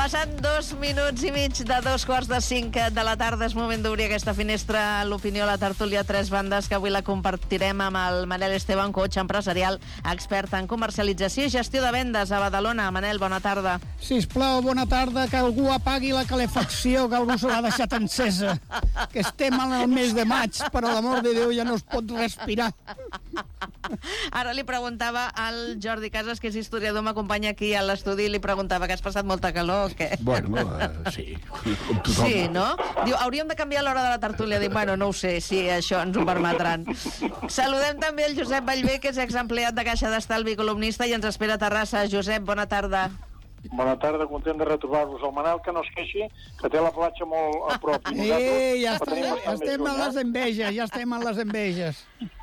Passat 2 minuts i mig de 2:45 de la tarda, és moment d'obrir aquesta finestra a l'opinió, a la tertúlia Tres Bandes, que avui la compartirem amb el Manel Esteban, coach empresarial, expert en comercialització i gestió de vendes a Badalona. Manel, bona tarda. Sisplau, bona tarda, que algú apagui la calefacció, que algú se l'ha deixat encesa, que estem en el mes de maig, però l'amor de Déu ja no es pot respirar. Ara li preguntava al Jordi Casas, que és historiador, m'acompanya aquí a l'estudi, i li preguntava que has passat molta calor o què? Bueno, sí, com tothom. Sí, no? Diu, hauríem de canviar l'hora de la tertúlia. Dic, bueno, no ho sé, si això ens ho permetran. Saludem també el Josep Vallvé, que és exempleat de Caixa d'Estalvi, columnista, i ens espera a Terrassa. Josep, bona tarda. Bona tarda, content de retrobar-vos. El Manel, que no es queixi, que té la platja molt a prop. Ja estem en les enveges, ja estem en les enveges.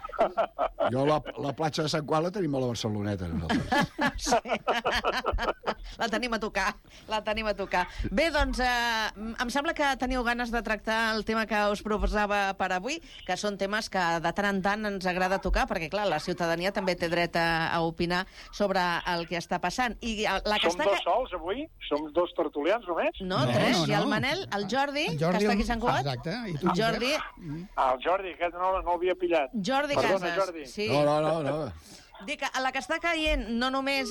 Jo la platja de Sant Qual la tenim a la Barceloneta, nosaltres. Sí. La tenim a tocar. Bé, doncs, em sembla que teniu ganes de tractar el tema que us proposava per avui, que són temes que de tant en tant ens agrada tocar, perquè, clar, la ciutadania també té dret a opinar sobre el que està passant. I la que Som dos sols, avui? Som dos tertulians, només? No, tres. Hi ha el Manel, el Jordi, que està aquí a Sant Cugat. Exacte. I tu, Jordi. El Jordi, aquest no l'havia pillat. Jordi Perdona, Casas. Jordi. Sí. No. Dic, la que està caient no només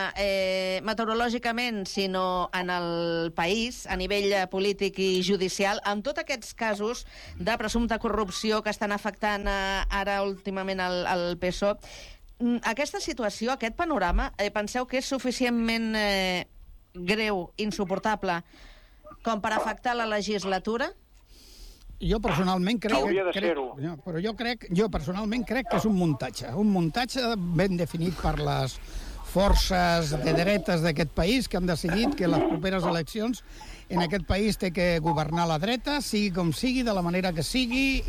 meteorològicament, sinó en el país, a nivell polític i judicial, amb tots aquests casos de presumpta corrupció que estan afectant ara últimament el PSOE. Aquesta situació, aquest panorama, penseu que és suficientment greu, insuportable, com per afectar la legislatura? Jo personalment crec... Hauria de ser-ho. Però jo personalment crec que és un muntatge ben definit per les forces de dretes d'aquest país, que han decidit que les properes eleccions en aquest país té que governar la dreta, sigui com sigui, de la manera que sigui,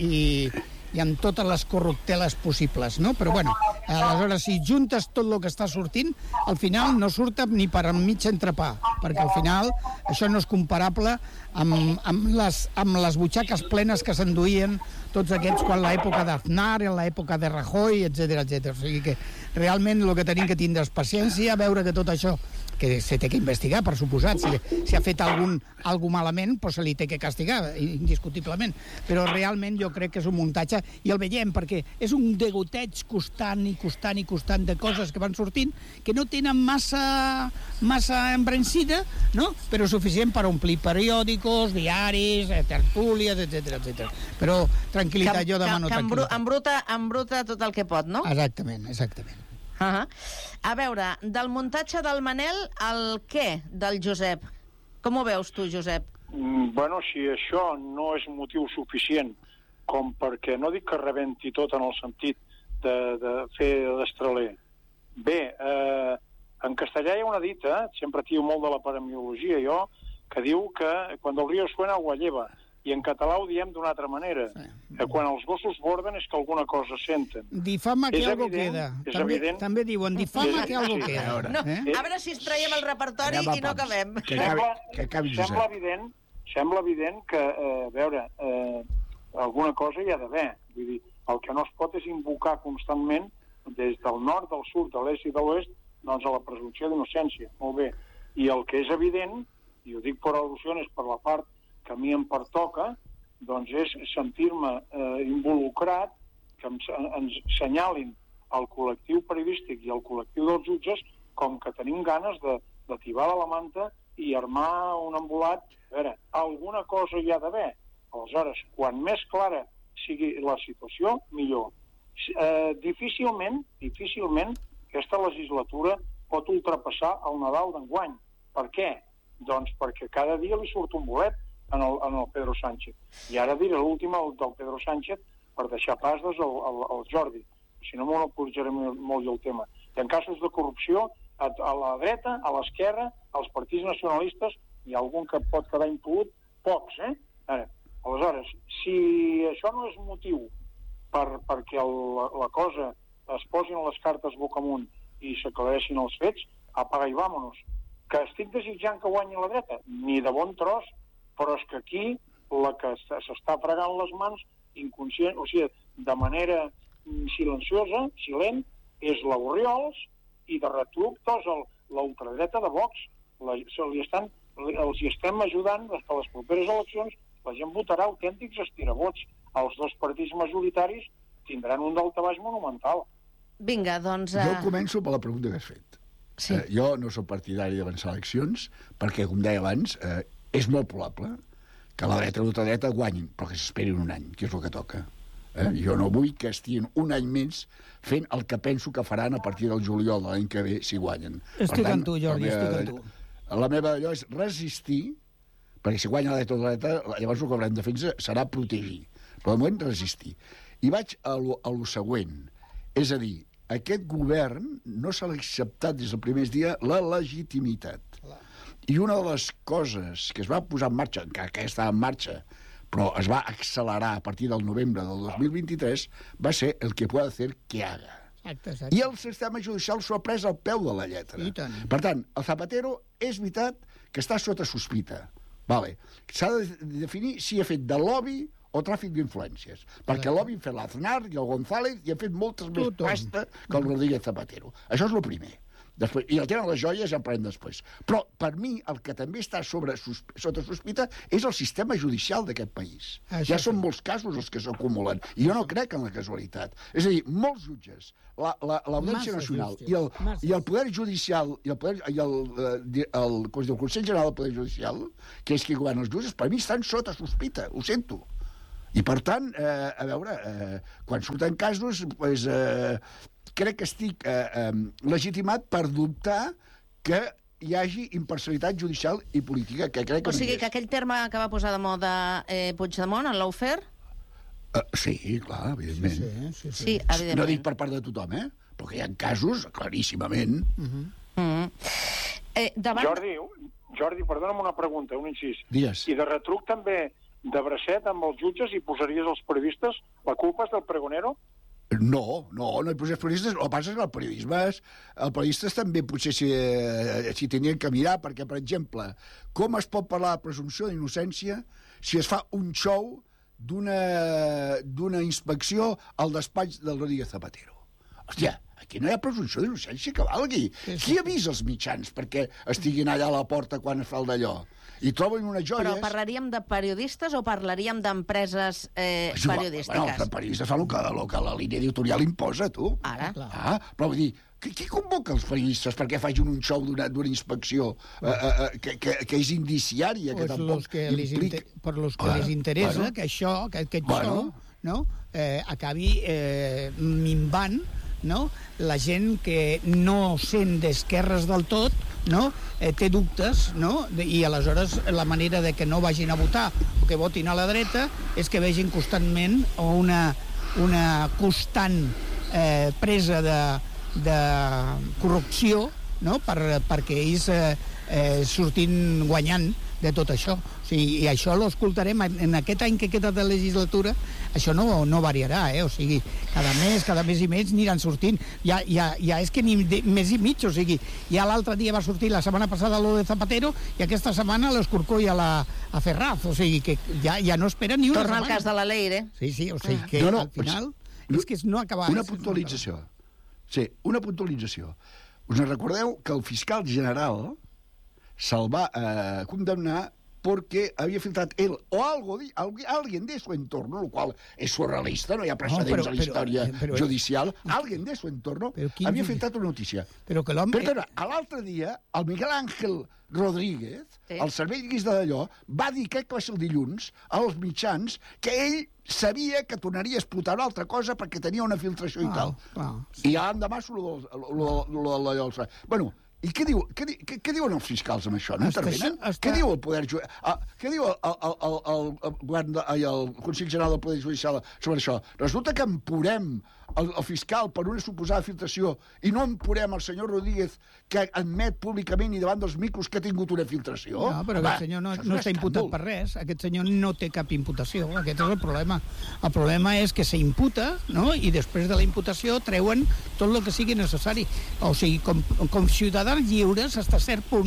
i amb totes les corrupteles possibles, no? Però bueno, aleshores, si juntes tot el que està sortint, al final no surt ni per mig entrepà, perquè al final això no és comparable amb les butxaques plenes que s'enduïen tots aquests quan l'època d'Aznar, en l'època de Rajoy, etc. O sigui que realment el que tenim que tindre és paciència, veure que tot això, que se té que investigar, per suposat, si ha fet algú malament, doncs se li té que castigar, indiscutiblement. Però realment jo crec que és un muntatge, i el veiem perquè és un degoteig constant de coses que van sortint, que no tenen massa embranzida, no? Però suficient per omplir periòdicos, diaris, tertúlies, etc. Però tranquil·litat, jo demano tranquil·litat. Embruta tot el que pot, no? Exactament. A veure, del muntatge del Manel, el què del Josep? Com ho veus tu, Josep? Bueno, si això no és motiu suficient com perquè, no dic que rebenti tot en el sentit de fer d'estraler. Bé, en castellà hi ha una dita, sempre tio molt de la paremiologia jo, que diu que quan el río suena agua lleva, i en català ho diem d'una altra manera. Que quan els gossos borden és que alguna cosa senten. Difama que algo queda. També diuen, difama que algo queda. No, a veure si ens traiem el repertori i no acabem. Sembla evident que, a veure, alguna cosa hi ha d'haver. Vull dir, el que no es pot és invocar constantment des del nord, del sud, de l'est i de l'oest, doncs a la presumpció d'innocència. Molt bé. I el que és evident, i ho dic per al·lusions per la part que a mi em pertoca, doncs és sentir-me involucrat, que ens senyalin el col·lectiu periodístic i el col·lectiu dels jutges com que tenim ganes de tibar de la manta i armar un embolat. A veure, alguna cosa hi ha d'haver. Aleshores, quan més clara sigui la situació, millor. Difícilment aquesta legislatura pot ultrapassar el Nadal d'enguany. Per què? Doncs perquè cada dia li surt un bolet en el Pedro Sánchez. I ara diré l'última del Pedro Sánchez per deixar pas al Jordi. Si no monopolitzaré molt el tema. I en casos de corrupció, a la dreta, a l'esquerra, als partits nacionalistes, hi ha algun que pot quedar impulut, pocs, Ara, aleshores, si això no és motiu perquè la cosa es posin les cartes boca amunt i s'aclareixin els fets, apaga i vámonos. Que estic desitjant que guanyi la dreta? Ni de bon tros, però és que aquí la que s'està fregant les mans inconscient, o sigui, de manera silenciosa, silent, és l'Orriols i de retruc la ultradreta de Vox. els hi estem ajudant que a les properes eleccions la gent votarà autèntics estirabots. Els dos partits majoritaris tindran un daltabaix monumental. Vinga, doncs... Jo començo per la pregunta que has fet. Sí. Jo no soc partidari d'avançar eleccions perquè, com deia abans, és molt probable que la dreta i l'ultradreta guanyin, però que s'esperin un any, que és el que toca. Jo no vull que estiguin un any més fent el que penso que faran a partir del juliol de l'any que ve si guanyen. Estic amb tu, Jordi, estic amb tu. La meva allò és resistir, perquè si guanya la dreta o la dreta, llavors el que haurem de fer serà protegir. Però de moment resistir. I vaig a lo següent. És a dir, aquest govern no s'ha acceptat des del primer dia la legitimitat. I una de les coses que es va posar en marxa, encara que estava en marxa, però es va accelerar a partir del novembre del 2023, va ser el que pueda hacer que haga. Exacte. I el sistema judicial s'ho ha pres al peu de la lletra. I tant. Per tant, el Zapatero és veritat que està sota sospita. Vale. S'ha de definir si ha fet de lobby o tràfic d'influències. Perquè el lobby ha fet l'Aznar i el González i ha fet moltes més pasta que el Rodríguez Zapatero. Això és el primer. Després, i el tema de les joies ja en parlem després. Però, per mi, el que també està sota sospita és el sistema judicial d'aquest país. Això ja són molts casos els que s'acumulen. I jo no crec en la casualitat. És a dir, molts jutges, l'Audiència Nacional i el Poder Judicial i el Consell General del Poder Judicial, que és qui governa els jutges, per mi estan sota sospita. Ho sento. I, per tant, a veure, quan surten casos, doncs... crec que estic legitimat per dubtar que hi hagi imparcialitat judicial i política, que crec que o sigui, que aquell terme que va posar de moda Puigdemont, el lawfare... Sí, clar, evidentment. Sí, evidentment. No dic per part de tothom, però que hi ha casos, claríssimament. Jordi, perdona'm una pregunta, un incís. Digues. I de retruc també, de bracet amb els jutges, hi posaries els periodistes? La culpa és del pregonero? No hi posés periodistes. El que passa és que els periodistes també potser s'hi tenien que mirar, perquè, per exemple, com es pot parlar de presumpció d'innocència si es fa un show d'una inspecció al despatx del Rodríguez Zapatero? Hòstia, aquí no hi ha presumpció d'innocència que valgui. Qui avisa els mitjans perquè estiguin allà a la porta quan es fa el d'allò? I troben unes joies... Però parlaríem de periodistes o parlaríem d'empreses periodístiques? Bueno, els periodistes fan el que la línia editorial imposa, tu. Ara. Però vull dir, qui convoca els periodistes perquè facin un show d'una inspecció que és indiciària, que tampoc implica... Per los que les interessa que això, que aquest show, no, acabi minvant, no? La gent que no sent d'esquerres del tot, no? Té dubtes, no? I aleshores la manera de que no vagin a votar o que votin a la dreta és que vegin constantment una constant presa de corrupció, no? Perquè ells surtin guanyant de tot això. O sigui, i això l'escoltarem en aquest any que queda de legislatura, això no variarà, o sigui, cada mes i més aniran sortint. Ja és que ni mes i mig, o sigui, ja l'altre dia va sortir la setmana passada lo de Zapatero i aquesta setmana l'Escorcó i a Ferraz, o sigui, que ja no esperen ni una setmana. Torna al cas de la Leire. Sí, o sigui, que al final és que no acaba... Una puntualització. Sí, una puntualització. Us recordeu que el fiscal general se'l va condemnar porque había filtrado él o alguien de su entorno, lo cual es surrealista, no hi ha precedents a la història judicial, alguien de su entorno havia filtrat una notícia. Però l'altre dia, el Miguel Ángel Rodríguez, el servei d'allò, va dir, crec que va ser el dilluns, als mitjans, que ell sabia que tornaria a explotar una altra cosa perquè tenia una filtració i tal. I l'endemà l'allò... Bueno, i què diuen els fiscals amb això? No intervenen? Què diu el Poder Judicial? Què diu el Consell General del Poder Judicial sobre això? Resulta que empurem el fiscal per una suposada filtració i no empurem el senyor Rodríguez que admet públicament i davant dels micros que ha tingut una filtració? No, però aquest senyor no està imputat per res. Aquest senyor no té cap imputació. Aquest és el problema. El problema és que s'imputa, no? I després de la imputació treuen tot el que sigui necessari. O sigui, com ciutadans lliures, fins a cert punt,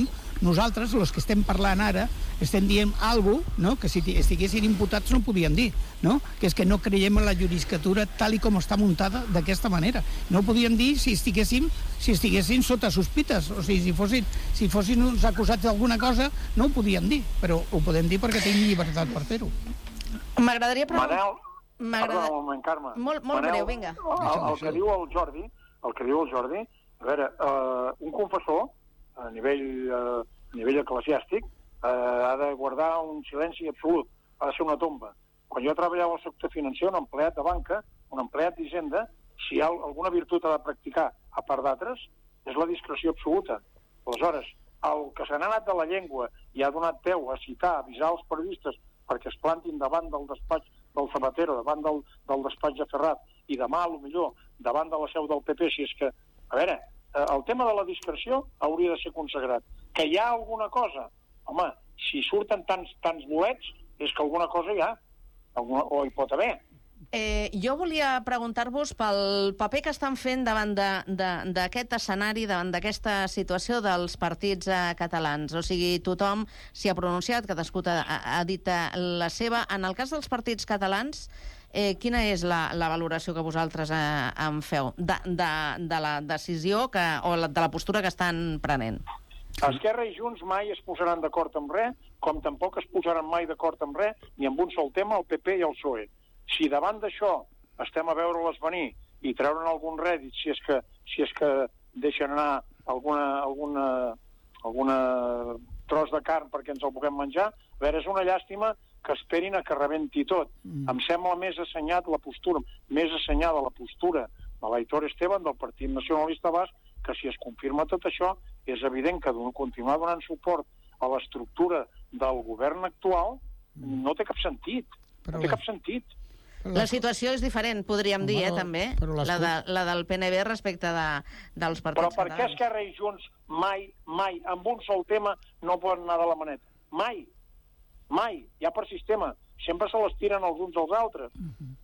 Nosaltres, els que estem parlant ara, estem dient alguna cosa, no?, que si estiguessin imputats no podien dir, no?, que és que no creiem en la judicatura tal com està muntada d'aquesta manera. No ho podíem dir si estiguessin sota sospites, o sigui, si fossin uns acusats d'alguna cosa, no ho podíem dir, però ho podem dir perquè tenim llibertat per fer-ho. M'agradaria preguntar... Perdona un moment, Carme. Molt breu, vinga. El que diu el Jordi, a veure, un confessor, a nivell eclesiàstic, ha de guardar un silenci absolut, ha de ser una tomba. Quan jo treballava al sector financer, un empleat de banca, un empleat d'Hisenda, si alguna virtut ha de practicar, a part d'altres, és la discreció absoluta. Aleshores, el que se n'ha anat de la llengua i ha donat peu a citar, a avisar els periodistes perquè es plantin davant del despatx del Zapatero, davant del despatx de Ferrat, i demà, millor, davant de la seu del PP, si és que... A veure, el tema de la discreció hauria de ser consagrat. Que hi ha alguna cosa? Home, si surten tants bolets, és que alguna cosa hi ha, o hi pot haver. Jo volia preguntar-vos pel paper que estan fent davant d'aquest escenari, davant d'aquesta situació dels partits catalans. O sigui, tothom s'hi ha pronunciat, cadascú ha dit la seva. En el cas dels partits catalans, quina és la valoració que vosaltres en feu de la decisió o de la postura que estan prenent? Esquerra i Junts mai es posaran d'acord amb res, com tampoc es posaran mai d'acord amb res, ni amb un sol tema, el PP i el PSOE. Si davant d'això estem a veure-les venir i treure'n algun rèdit, si és que deixen anar alguna tros de carn perquè ens el puguem menjar, a veure, és una llàstima que esperin a que rebenti tot. Em sembla més assenyada la postura de l'Aitor Esteban, del Partit Nacionalista Basc, que si es confirma tot això, és evident que continuar donant suport a l'estructura del govern actual no té cap sentit. No té cap sentit. La situació és diferent, podríem dir, també, la del PNB respecte dels partits catalans. Però per què Esquerra i Junts mai, amb un sol tema, no poden anar de la maneta? Mai, ja per sistema. Sempre se les tiren els uns als altres.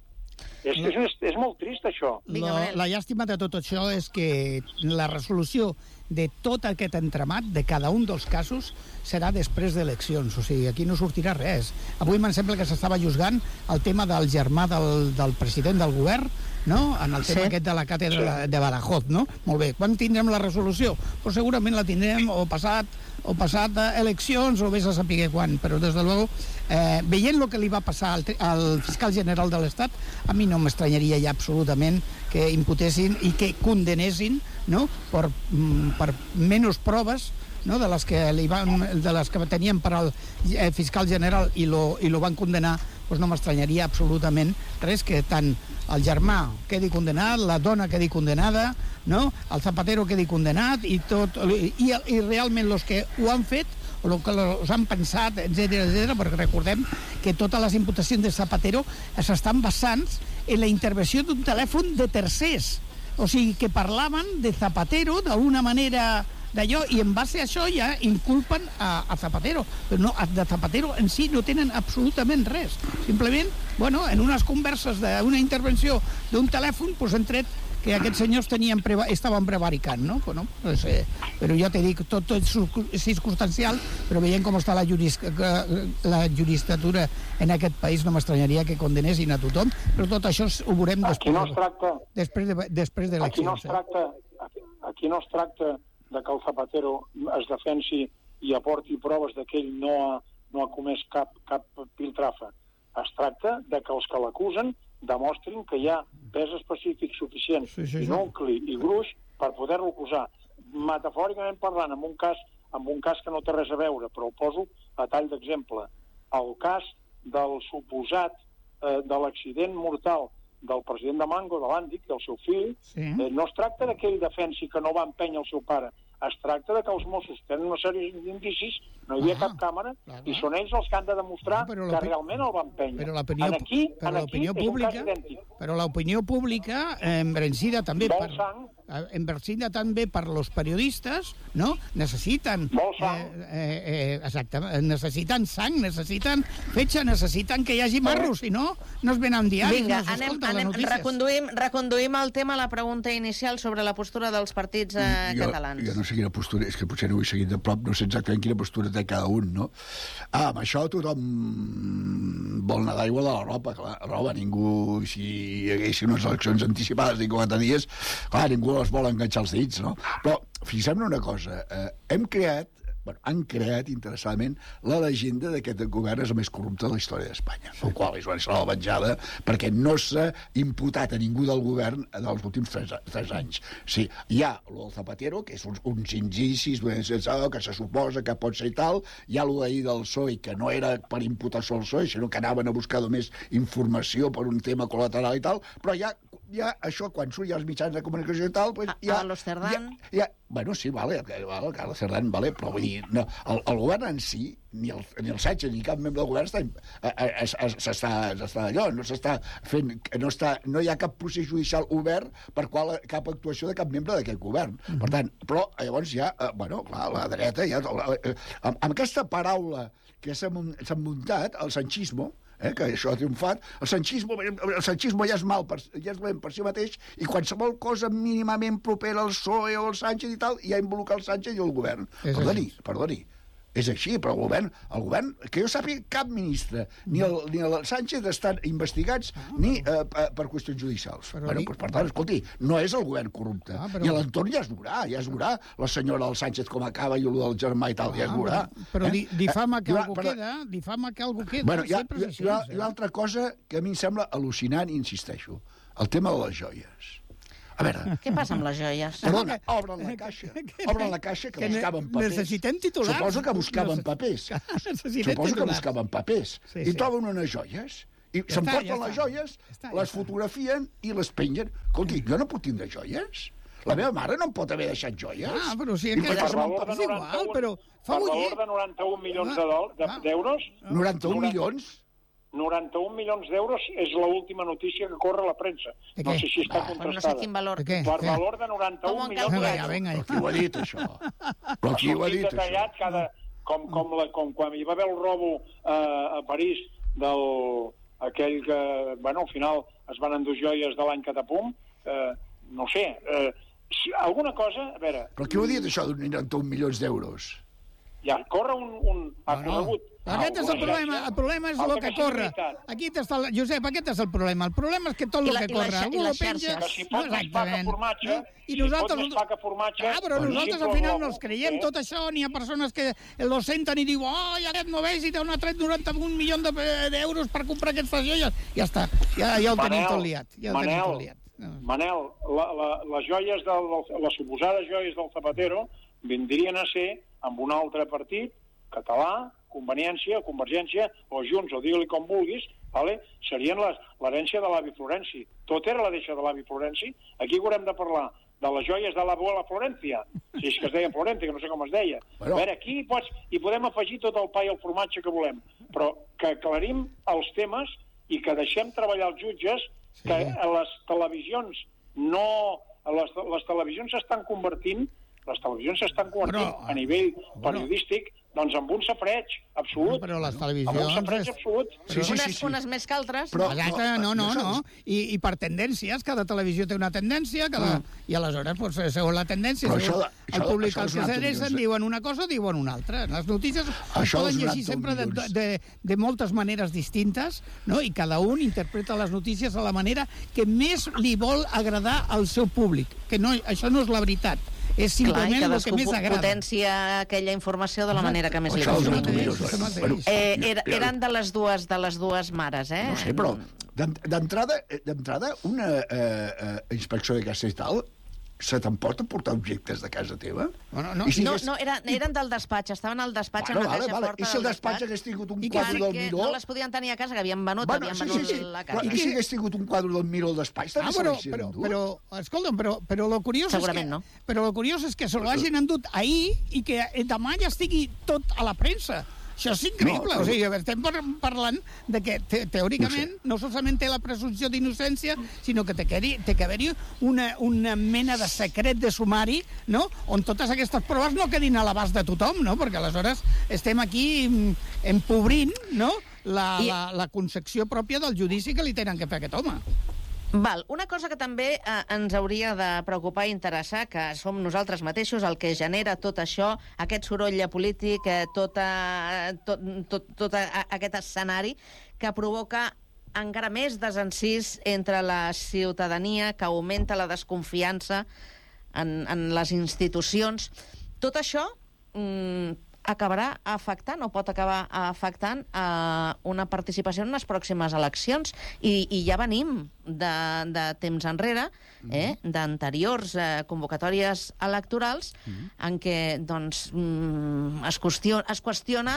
És molt trist, això. La llàstima de tot això és que la resolució de tot aquest entramat, de cada un dels casos, serà després d'eleccions. O sigui, aquí no sortirà res. Avui me'n sembla que s'estava juzgant el tema del germà del president del govern, no?, en el tema aquest de la càtedra de Badajoz, no? Molt bé. Quan tindrem la resolució? Pues segurament la tindrem o passat eleccions o vés a saber quan, però des de luego, veient el que li va passar al fiscal general de l'Estat, a mi no m'estranyaria ja absolutament que imputessin i que condenessin, no?, per menys proves, no?, de les que tenien per al fiscal general i lo van condenar, doncs no m'estranyaria absolutament res que tant el germà quedi condenat, la dona quedi condenada, no?, el Zapatero quedi condenat i realment els que ho han fet o els que els han pensat, etc., perquè recordem que totes les imputacions de Zapatero s'estan basant en la intervenció d'un telèfon de tercers. O sigui, que parlaven de Zapatero d'una manera d'allò, i en base a això ja inculpen a Zapatero. Però no, de Zapatero en si no tenen absolutament res. Simplement, bueno, en unes converses d'una intervenció d'un telèfon, doncs han tret que aquests senyors estaven prevaricant, no? Però ja t'he dit, tot és circumstancial, però veient com està la judicatura en aquest país, no m'estranyaria que condenessin a tothom, però tot això ho veurem després d'eleccions. Aquí no es tracta de que el Zapatero es defensi i aporti proves de que ell no ha comès cap piltrafa. Es tracta de que els que l'acusen demostrin que hi ha pes específic suficient, i nucli i gruix per poder-lo acusar. Metafòricament parlant, en un cas que no té res a veure, però ho poso a tall d'exemple. El cas del suposat de l'accident mortal del president de Mango, de l'Àndic, del seu fill, no es tracta de que ell defensi que no va empènyer el seu pare, es tracta de que els Mossos tenen una sèrie d'indicis no hi havia cap càmera, i són ells els que han de demostrar que realment el van pènyer. Però l'opinió pública, però l'opinió pública enversida també per los periodistes, no? Necessiten necessiten sang, necessiten fetge, necessiten que hi hagi marros, si no, no es venen diaris. Vinga, reconduïm el tema, la pregunta inicial sobre la postura dels partits catalans. Jo no sé quina postura, és que potser no ho he seguit de prop, no sé exactament quina postura té cada un, no? Amb això tothom vol nedar igual de la roba, ningú, si hi haguessin unes eleccions anticipades de 40 dies, clar, ningú les vol enganxar els dits, no? Però fixem-ne una cosa, han creat interessadament la llegenda que aquest govern és el més corrupte de la història d'Espanya, el qual és una venjada perquè no s'ha imputat a ningú del govern dels últims 3 anys. Sí, hi ha el del Zapatero, que és uns indicis que se suposa que pot ser i tal, hi ha l'ahir del PSOE, que no era per imputar-se al PSOE, sinó que anaven a buscar només informació per un tema col·lateral i tal, però hi ha això, quan surt ja els mitjans de comunicació i tal, pues, a los Cerdán. Bueno, sí, vale, Carles Cerdán, vale, però vull dir, no, el govern en si, ni el Sánchez ni cap membre del govern s'està allò, no s'està fent, no hi ha cap procés judicial obert per cap actuació de cap membre d'aquest govern. Per tant, però llavors ja, clar, la dreta ja, amb aquesta paraula que s'ha muntat, el sanchismo, que això ha triomfat, el sanchismo ja és mal, ja és dolent per si mateix, i qualsevol cosa mínimament propera al PSOE o al Sánchez i tal, ja involucra el Sánchez i el govern. Perdoni. És així, però el govern, que jo sàpiga, cap ministre, ni el Sánchez estan investigats ni per qüestions judicials. Per tant, escolti, no és el govern corrupte. I a l'entorn ja es veurà la senyora del Sánchez com acaba i el del germà i tal, ja es veurà. Però difama que algú queda. Bueno, hi ha una altra cosa que a mi em sembla al·lucinant, i insisteixo, el tema de les joies. A veure... Què passa amb les joies? Perdona, obren la caixa que buscaven papers. Necessitem titulars. Suposo que buscaven papers. I troben unes joies. I s'emporten les joies, les fotografien i les pengen. Escolti, jo no puc tindre joies? La meva mare no em pot haver deixat joies? Però sí que és igual, però... Per valor de 91 milions d'euros... 91 milions? 91 milions d'euros és l'última notícia que corre a la premsa. No sé si està contrastada. No sé quin valor. Per valor de 91 milions d'euros. Però qui ho ha dit, això? Però qui ho ha dit, això? Com quan hi va haver el robo a París aquell que, al final es van endur joies de l'any Catapum, no sé, alguna cosa, a veure... Però qui ho ha dit, això, d'un 91 milions d'euros? Ja, corre un... Aquest és el problema. El problema és el que corre. Josep, aquest és el problema. El problema és que tot el que corre algú ho penja... Que si pot més pa que formatge... Però nosaltres al final no els creiem tot això. N'hi ha persones que lo senten i diuen aquest no veig i t'ha tret 91 milions d'euros per comprar aquestes joies. Ja està. Ja ho tenim tot liat. Manel, les suposades joies del Zapatero vindrien a ser amb un altre partit català, Conveniència, Convergència, o Junts, o digue-li com vulguis, serien l'herència de l'avi Florenci. Tot era l'herència de l'avi Florenci. Aquí haurem de parlar de les joies de l'abuela Florencia, si és que es deia Florencia, que no sé com es deia. A veure, aquí hi podem afegir tot el pa i el formatge que volem, però que aclarim els temes i que deixem treballar els jutges, que a les televisions les televisions s'estan convertint a nivell periodístic doncs amb un safareig absolut. Però les televisions... Amb un safareig absolut. Unes més que altres. No. I per tendències, cada televisió té una tendència, i aleshores, segons la tendència, el públic al que s'adrecen diuen una cosa o diuen una altra. Les notícies poden llegir sempre de moltes maneres distintes, i cada un interpreta les notícies a la manera que més li vol agradar al seu públic. Que això no és la veritat. És simplement el que més agrada. Potencia aquella informació de la manera que més li convingui. Eren de les dues mares, eh? No sé, però d'entrada una inspecció de caça i tal se t'emporta portar objectes de casa teva? No, eren del despatx, estaven al despatx en una caixa forta. I si el despatx hagués tingut un quadre del Miró... No les podien tenir a casa, que havien venut la casa. I si hagués tingut un quadre del Miró al despatx, també se l'haguessin endut? Escolta'm, però lo curiós és que se l'hagin endut ahir i que demà ja estigui tot a la premsa. Això és increïble. O sigui, estem parlant de que, teòricament, no solament té la presumpció d'innocència, sinó que té que haver-hi una mena de secret de sumari, no?, on totes aquestes proves no quedin a l'abast de tothom, no?, perquè aleshores estem aquí empobrint, no?, la concepció pròpia del judici que li tenen que fer a aquest home. Val. Una cosa que també ens hauria de preocupar i interessar, que som nosaltres mateixos el que genera tot això, aquest soroll polític, tot aquest escenari que provoca encara més desencís entre la ciutadania, que augmenta la desconfiança en les institucions. Tot això acabarà afectant o pot acabar afectant una participació en les pròximes eleccions. I ja venim de temps enrere, d'anteriors convocatòries electorals, en què doncs, es qüestiona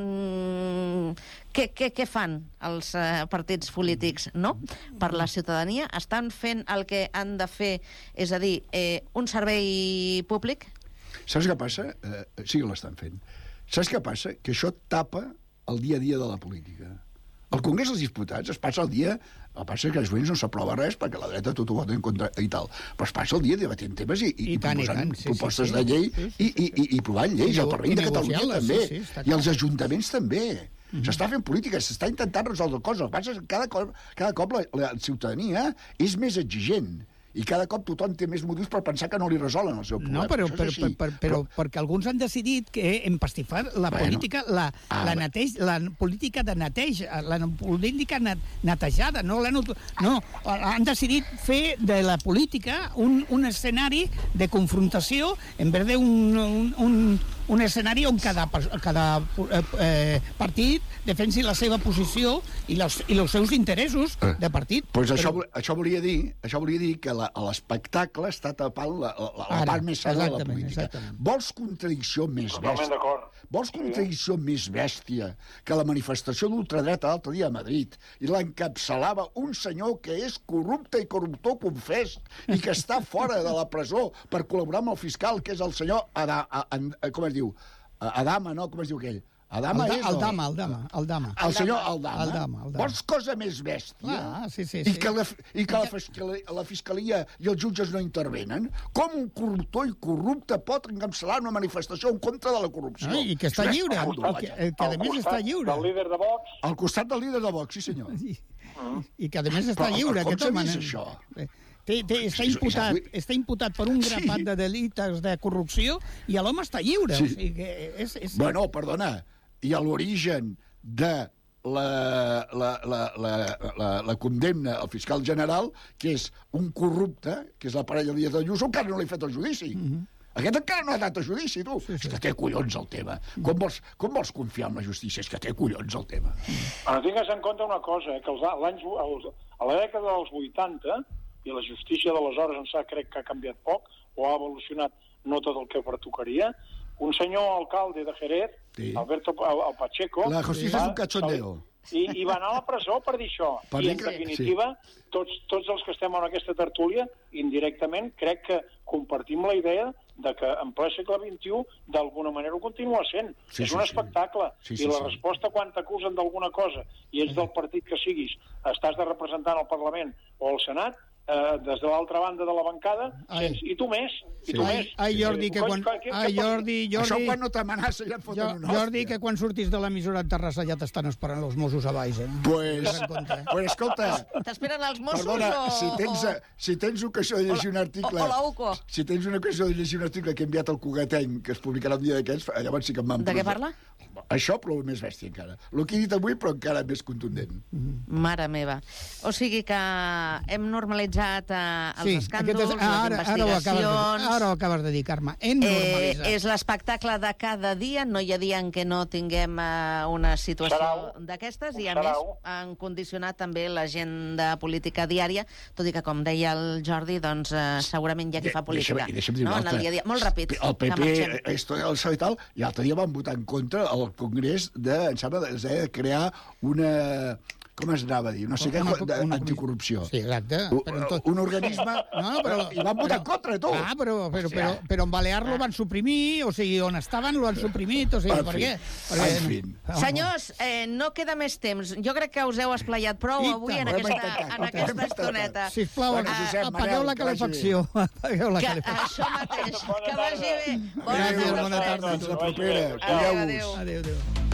què fan els partits polítics, no?, per la ciutadania. Estan fent el que han de fer, és a dir, un servei públic? Saps què passa? Sí que l'estan fent. Saps què passa? Que això tapa el dia a dia de la política. Al Congrés dels Diputats es passa el dia... El que passa que als veïns no s'aprova res perquè la dreta tot ho vota en contra i tal. Però es passa el dia debatent temes i proposant propostes de llei i provant lleis. El Parlament de Catalunya també. I els ajuntaments també. S'està fent política, s'està intentant resoldre coses. El que passa és que cada cop la ciutadania és més exigent. I cada cop tothom té més motius per pensar que no li resolen el seu problema. No, però perquè alguns han decidit que empastifar la política, la política de neteja, la política netejada, no, han decidit fer de la política un escenari de confrontació en vez d'un escenari on cada partit defensi la seva posició i els seus interessos de partit. Doncs això volia dir que l'espectacle està tapant la part més sana de la política. Vols contradicció més bèstia? Vols contradicció més bèstia que la manifestació d'ultradreta l'altre dia a Madrid i l'encapçalava un senyor que és corrupte i corruptor confés i que està fora de la presó per col·laborar amb el fiscal, que és el senyor com es diu? Adama, no? Com es diu aquell? Aldama. El senyor Aldama. Vols cosa més bèstia? I que la fiscalia i els jutges no intervenen? Com un corruptor i corrupte pot encapçalar una manifestació en contra de la corrupció? I que està lliure. Que a més està lliure. Al líder de Vox. Al costat del líder de Vox, sí senyor. I que a més està lliure. Com s'ha vist això? Està imputat per un grapat de delites de corrupció i l'home està lliure. Bueno, perdona, i a l'origen de la condemna al fiscal general, que és un corrupte, que és la parella Díaz Ayuso, encara no li ha fet el judici. Aquest encara no ha anat a judici, tu. És que té collons el tema. Com vols confiar en la justícia? És que té collons el tema. Tingues en compte una cosa, que a la dècada dels 80, i la justícia d'aleshores crec que ha canviat poc, o ha evolucionat no tot el que pertocaria, un senyor alcalde de Jerez, Alberto Pacheco... La justícia és un cachondeo. I va anar a la presó per dir això. I, en definitiva, tots els que estem en aquesta tertúlia, indirectament, crec que compartim la idea de que en ple segle XXI d'alguna manera ho continua sent. És un espectacle. I la resposta quan t'acusen d'alguna cosa i ets del partit que siguis, estàs de representant al Parlament o al Senat, des de l'altra banda de la bancada, i tu més. Jordi, això quan no t'amenaça ja et foten una hòstia. Jordi, que quan surtis de l'emissora de Terrassa ja t'estan esperant els Mossos a baix, Pues escolta... T'esperen els Mossos perdona, si tens ocasió de llegir un article... O la UCO. Si tens una ocasió de llegir un article que he enviat al Cugateny, que es publicarà un dia d'aquests, llavors sí que em van... De què parla? Això, però més bèstia encara. El que he dit avui, però encara més contundent. Mare meva. O sigui que hem normalitzat normalitzat els escàndols, les investigacions... Ara ho acabes de dir, Carme. Hem normalitzat. És l'espectacle de cada dia, no hi ha dia en què no tinguem una situació d'aquestes, i a més han condicionat també l'agenda política diària, tot i que, com deia el Jordi, doncs segurament hi ha qui fa política. Deixa'm dir una altra. Molt ràpid. El PP, esto i tal, i l'altre dia van votar en contra al Congrés de crear una... Com es anava a dir? No sé què, anticorrupció. Sí, exacte. Un organisme... I van votar en contra de tot. Però en Balear lo van suprimir, o sigui, on estaven lo han suprimit, o sigui, per què? En fi. Senyors, no queda més temps. Jo crec que us heu esplayat prou avui en aquesta estoneta. Sisplau, apagueu la calefacció. Això mateix. Que vagi bé. Gràcies, bona tarda. Fins la propera. Adéu.